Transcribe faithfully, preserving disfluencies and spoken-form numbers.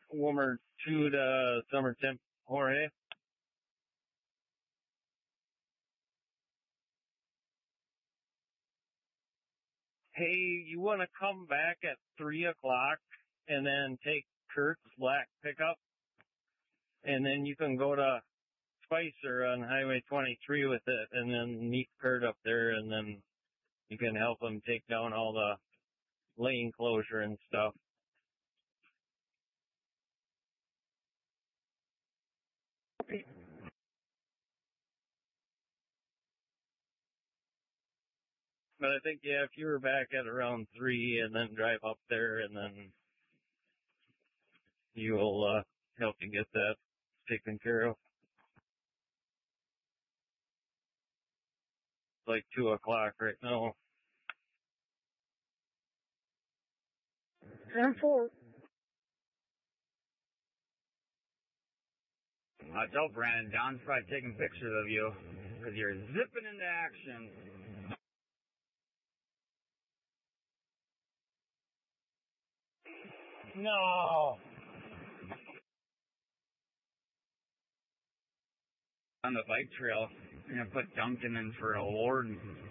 Warmer two to summer temp, Jorge. Hey, you want to come back at three o'clock and then take Kurt's black pickup, and then you can go to Spicer on Highway twenty-three with it, and then meet Kurt up there, and then you can help him take down all the lane closure and stuff. But I think, yeah, if you were back at around three and then drive up there, and then you will uh, help you get that taken care of. It's like two o'clock right now. ten four. I tell Brandon, Don's probably taking pictures of you because you're zipping into action. No. On the bike trail, I'm going to put Duncan in for an award.